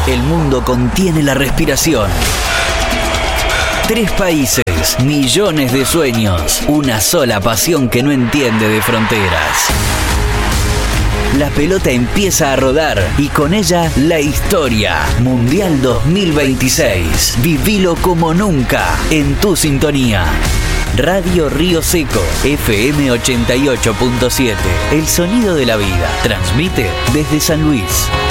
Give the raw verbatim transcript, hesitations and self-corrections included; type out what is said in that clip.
El mundo contiene la respiración. Tres países, millones de sueños, una sola pasión que no entiende de fronteras. La pelota empieza a rodar y con ella la historia. Mundial dos mil veintiséis. Vivilo como nunca en tu sintonía. Radio Río Seco, F M ochenta y ocho punto siete. El sonido de la vida. Transmite desde San Luis.